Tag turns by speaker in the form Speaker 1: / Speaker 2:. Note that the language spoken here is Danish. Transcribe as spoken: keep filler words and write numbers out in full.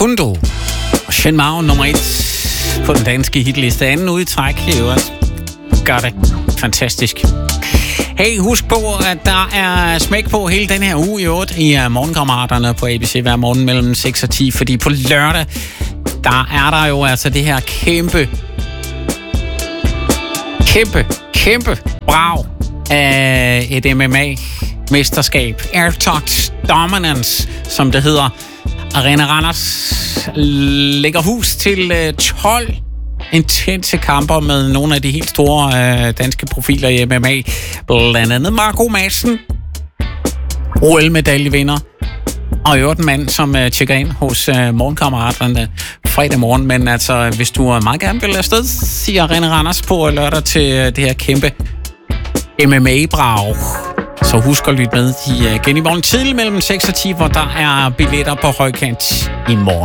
Speaker 1: Kundo og Shen Mao nummer et på den danske hitliste. Anden ude i træk, det er jo også gør det fantastisk. Hey, husk på, at der er smæk på hele den her uge i otte i Morgenkammeraterne på A B C hver morgen mellem seks og ti, fordi på lørdag, der er der jo altså det her kæmpe, kæmpe, kæmpe brag af et M M A-mesterskab. Airtox Dominance, som det hedder. Arena Randers lægger hus til tolv intense kamper med nogle af de helt store øh, danske profiler i M M A. Blandt andet Marco Madsen, O L-medaljevinder, og i øvrigt en mand, som øh, tjekker ind hos øh, Morgenkammeraterne fredag morgen. Men altså, hvis du meget gerne vil afsted, siger Arena Randers på lørdag til øh, det her kæmpe M M A-brag, så husk at lytte med igen i morgen tidlig mellem seks og ti, hvor der er billetter på højkant i morgen.